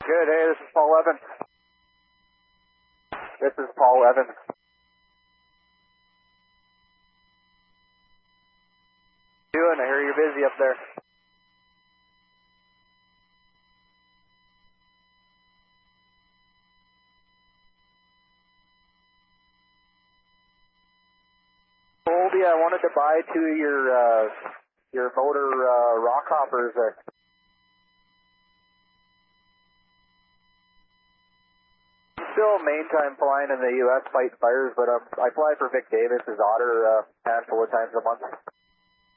Good. Hey, this is Paul Evans. This is Paul Evans. Doing? I hear you're busy up there. Goldie, I wanted to buy two of your motor rock hoppers there. I'm still main time flying in the U.S. fighting fires, but I fly for Vic Davis' otter a handful of times a month.